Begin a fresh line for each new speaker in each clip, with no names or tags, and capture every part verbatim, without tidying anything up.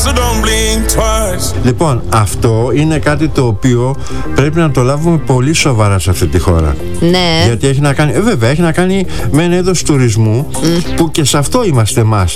so don't blink twice.
Λοιπόν, αυτό είναι κάτι το οποίο πρέπει να το λάβουμε πολύ σοβαρά σε αυτή τη χώρα.
Ναι.
Γιατί έχει να κάνει, ε, βέβαια, έχει να κάνει με ένα είδος τουρισμού mm. που και σε αυτό είμαστε εμάς.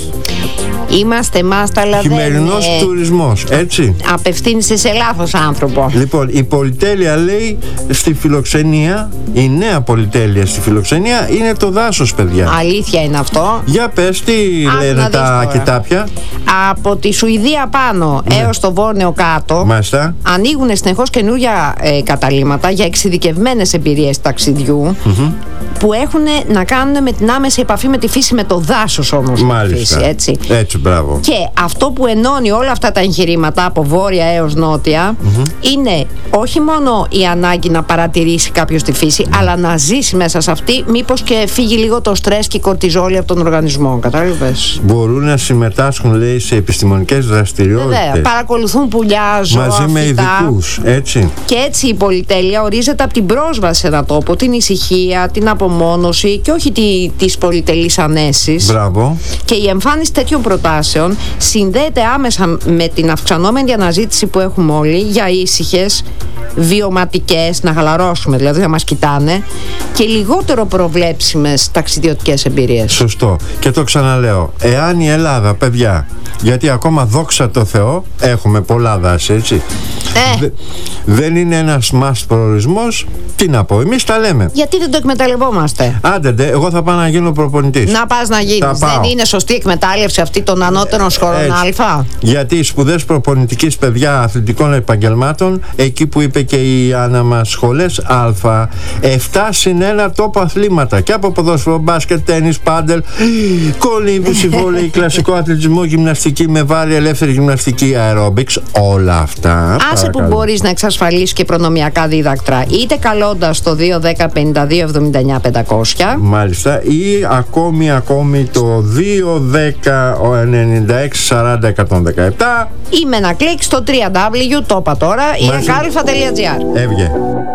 Είμαστε εμάς, αλλά
χειμερινός
δεν είναι...
τουρισμός, έτσι.
Απευθύνεσαι σε λάθος άνθρωπο.
Λοιπόν, η πολυτέλεια λέει στη φιλοξενία, η νέα πολυτέλεια στη φιλοξενία είναι το δάσος, παιδιά.
Αλήθεια είναι αυτό.
Για πες, τι
Άκου
λένε τα κοιτάπια.
Από τη Σουηδία πάνω ναι. έως το Βόρειο κάτω.
Μάλιστα.
Ανοίγουν συνεχώς καινούργια ε, καταλύματα για εξειδικευμένες εμπειρίες ταξιδιού mm-hmm. που έχουν να κάνουν με την άμεση επαφή με τη φύση, με το δάσος όμως.
Μάλιστα.
Φύση, έτσι.
έτσι, μπράβο.
Και αυτό που ενώνει όλα αυτά τα εγχειρήματα από βόρεια έως νότια mm-hmm. είναι όχι μόνο η ανάγκη να παρατηρήσει κάποιος τη φύση, mm. αλλά να ζήσει μέσα σε αυτή, μήπως και φύγει λίγο το στρες και η κορτιζόλη από τον οργανισμό. Κατάλαβες.
Μπορούν να συμμετάσχουν, λέει, σε επιστημονικές δραστηριότητες.
Βέβαια. Παρακολουθούν πουλιά, ζώα,
μαζί με
φυτά.
ειδικούς, έτσι.
Και έτσι η πολυτέλεια ορίζεται από την πρόσβαση σε ένα τόπο, την ησυχία, την απομόνωση και όχι τη, τις πολυτελείς ανέσεις.
Μπράβο.
Και η εμφάνιση τέτοιων προτάσεων συνδέεται άμεσα με την αυξανόμενη αναζήτηση που έχουμε όλοι για ήσυχες, βιωματικές, να χαλαρώσουμε δηλαδή, να μας κοιτάνε, και λιγότερο προβλέψιμες ταξιδιωτικές εμπειρίες.
Σωστό. Και το ξαναλέω, εάν η Ελλάδα, παιδιά, γιατί ακόμα δόξα τω Θεώ έχουμε πολλά δάση, έτσι,
ε.
Δε, δεν είναι ένας must προορισμός, τι να πω, εμείς τα λέμε.
Γιατί δεν το εκμεταλλευόμαστε.
Άντε ντε, εγώ θα πάω να γίνω προπονητής.
Να πας να γίνεις. Δεν είναι σωστή εκμετάλλευση αυτή των ανώτερων σχολών Α.
Γιατί οι σπουδές προπονητικής, παιδιά, αθλητικών επαγγελμάτων, εκεί που είπε και η Άννα μας, σχολές Α, εφτά συν ένα τόπο αθλήματα, και από ποδόσφαιρο, μπάσκετ, τένις, πάντελ, κολύμβηση, βόλεϊ, κλασικό αθλητισμό, γυμναστική με βάρη, ελεύθερη γυμναστική, αερόμπιξ, όλα αυτά.
Άσε που μπορείς να εξασφαλίσεις και προνομιακά δίδακτρα, είτε καλώντας το δύο δέκα πενήντα δύο εβδομήντα εννιά πεντακόσια.
Μάλιστα, ή ακόμη ακόμη το δύο δέκα ενενήντα έξι σαράντα εκατόν δεκαεπτά,
ή με ένα κλικ στο double-u double-u double-u, το είπα τώρα, ή ακάλφα τελεία τζι άρ.
Έβγε.